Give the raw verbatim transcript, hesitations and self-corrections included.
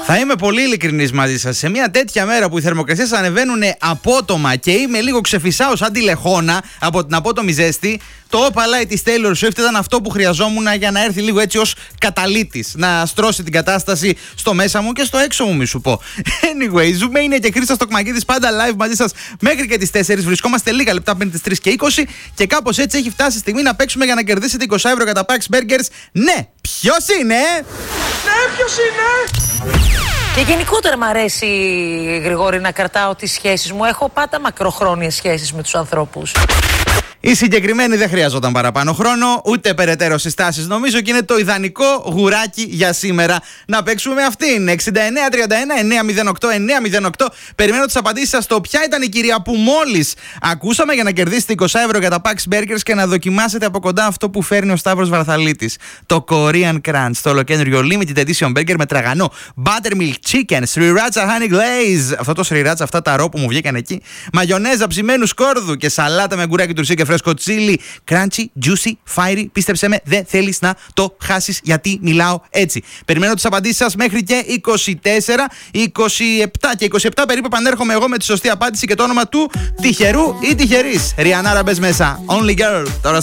Θα είμαι πολύ ειλικρινής μαζί σας. Σε μια τέτοια μέρα που οι θερμοκρασίες ανεβαίνουν απότομα και είμαι λίγο ξεφυσάω σαν τηλεχώνα από την απότομη ζέστη, το Opal Light της Taylor Swift ήταν αυτό που χρειαζόμουν για να έρθει λίγο έτσι ως καταλύτης, να στρώσει την κατάσταση στο μέσα μου και στο έξω μου, μη σου πω. Anyway, Ζούμε είναι και Χρήστος Τοκμακίδης, πάντα live μαζί σας μέχρι και τις τέσσερις. Βρισκόμαστε λίγα λεπτά πριν τις τρεις και είκοσι και κάπως έτσι έχει φτάσει η στιγμή να παίξουμε για να κερδίσετε είκοσι ευρώ για τα Pax Burgers. Ναι, ποιος είναι? Ναι, ποιος είναι? Και γενικότερα μου αρέσει, Γρηγόρη, να κρατάω τις σχέσεις μου. Έχω πάντα μακροχρόνιες σχέσεις με τους ανθρώπους. Η συγκεκριμένη δεν χρειαζόταν παραπάνω χρόνο, ούτε περαιτέρω συστάσεις. Νομίζω και είναι το ιδανικό γουράκι για σήμερα. Να παίξουμε με αυτήν. εξήντα εννέα τριάντα ένα εννιακόσια οκτώ εννιακόσια οκτώ. Περιμένω τις απαντήσεις σας στο ποια ήταν η κυρία που μόλις ακούσαμε για να κερδίσετε είκοσι ευρώ για τα Pax Burgers και να δοκιμάσετε από κοντά αυτό που φέρνει ο Σταύρος Βαρθαλίτης. Το Korean Crunch, το ολοκέντριο Limited Edition Burger με τραγανό, Buttermilk Chicken, Sriracha Honey Glaze. Αυτό το Sriracha, αυτά τα ρο που μου βγήκαν εκεί. Μαγιονέζα ψημένου σκόρδου και σαλάτα με γκουράκι τουρσί και φρέσκο τσίλι. Crunchy, juicy, fiery. Πίστεψέ με, δεν θέλεις να το χάσεις γιατί μιλάω έτσι. Περιμένω τις απαντήσεις σας μέχρι και είκοσι τέσσερα, είκοσι επτά και είκοσι επτά περίπου επανέρχομαι εγώ με τη σωστή απάντηση και το όνομα του τυχερού ή τυχερής. Ριανάρα, μπες μέσα. Only girl. Τώρα